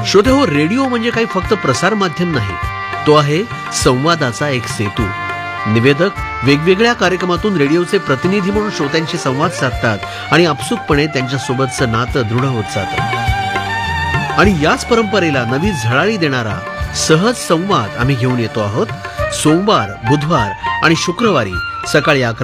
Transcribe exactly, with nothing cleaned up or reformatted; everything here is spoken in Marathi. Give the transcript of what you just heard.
श्रोते हो, रेडिओ म्हणजे काही फक्त प्रसार माध्यम नाही, तो आहे संवादाचा एक सेतू. निवेदक वेगवेगळ्या कार्यक्रमातून रेडिओचे प्रतिनिधी म्हणून श्रोत्यांशी संवाद साधतात आणि आपसुकपणे त्यांच्यासोबतचं नातं दृढ होत जातं. आणि याच परंपरेला नवी झळाळी देणारा सहज संवाद आम्ही घेऊन येतो आहोत. सोमवार, बुधवार आणि शुक्रवारी सकाळी अकरा